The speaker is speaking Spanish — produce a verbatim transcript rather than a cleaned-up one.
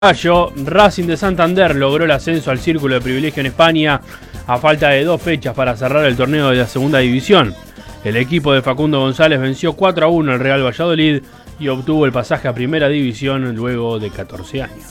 Mayo, Racing de Santander logró el ascenso al Círculo de Privilegio en España a falta de dos fechas para cerrar el torneo de la Segunda División. El equipo de Facundo González venció cuatro a uno al Real Valladolid y obtuvo el pasaje a Primera División luego de catorce años.